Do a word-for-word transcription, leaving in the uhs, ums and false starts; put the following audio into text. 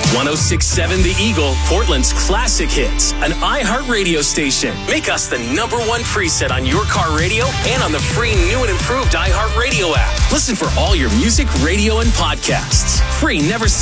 one oh six point seven The Eagle, Portland's classic hits. An iHeartRadio station. Make us the number one preset on your car radio and on the free new and improved iHeartRadio app. Listen for all your music, radio, and podcasts. Free, never